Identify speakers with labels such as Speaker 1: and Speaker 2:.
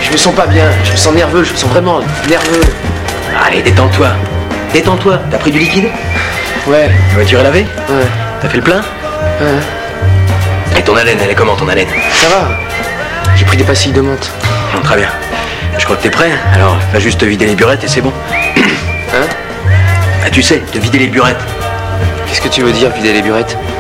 Speaker 1: Je me sens pas bien, je me sens nerveux, je me sens vraiment nerveux.
Speaker 2: Allez, détends-toi. Détends-toi. T'as pris du liquide?
Speaker 1: Ouais.
Speaker 2: La voiture est lavée?
Speaker 1: Ouais.
Speaker 2: T'as fait le plein?
Speaker 1: Ouais.
Speaker 2: Et ton haleine, elle est comment ton haleine?
Speaker 1: Ça va. J'ai pris des pastilles de menthe.
Speaker 2: Non, très bien. Je crois que t'es prêt, alors va juste te vider les burettes et c'est bon.
Speaker 1: Hein?
Speaker 2: Bah tu sais, te vider les burettes.
Speaker 1: Qu'est-ce que tu veux dire, vider les burettes?